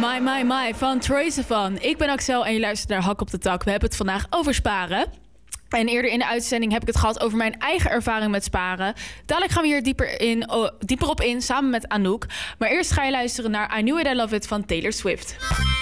My van Troye Sivan. Ik ben Axel en je luistert naar Hak op de Tak. We hebben het vandaag over sparen. En eerder in de uitzending heb ik het gehad over mijn eigen ervaring met sparen. Dadelijk gaan we hier dieper op in, samen met Anouk. Maar eerst ga je luisteren naar I Knew It, I Love It van Taylor Swift.